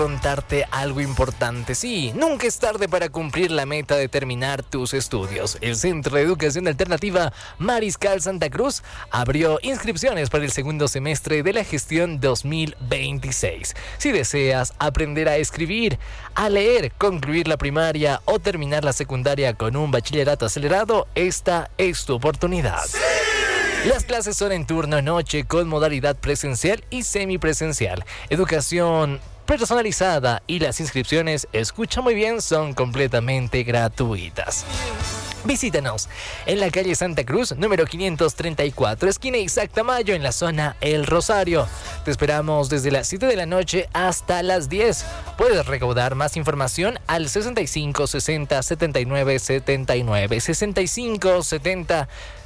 Contarte algo importante. Sí, nunca es tarde para cumplir la meta de terminar tus estudios. El Centro de Educación Alternativa Mariscal Santa Cruz abrió inscripciones para el segundo semestre de la gestión 2026. Si deseas aprender a escribir, a leer, concluir la primaria o terminar la secundaria con un bachillerato acelerado, esta es tu oportunidad. ¡Sí! Las clases son en turno noche con modalidad presencial y semipresencial. Educación personalizada y las inscripciones, escucha muy bien, son completamente gratuitas. Visítanos en la calle Santa Cruz, número 534, esquina Isaac Tamayo, en la zona El Rosario. Te esperamos desde las 7 de la noche hasta las 10. Puedes recaudar más información al 65 60 79 79, 65 70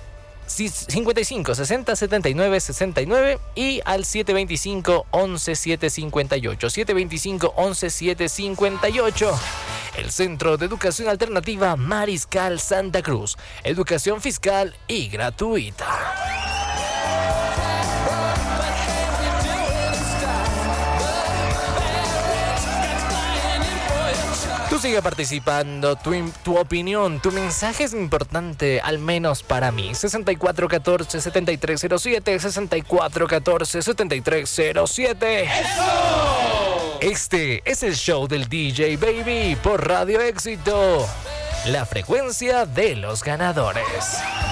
55 60 79 69 y al 725 11 758, 725 11 758. El Centro de Educación Alternativa Mariscal Santa Cruz, educación fiscal y gratuita. Tú sigue participando, tu opinión, tu mensaje es importante, al menos para mí. 6414-7307, 6414-7307. ¡Eso! Este es el show del DJ Baby por Radio Éxito, la frecuencia de los ganadores.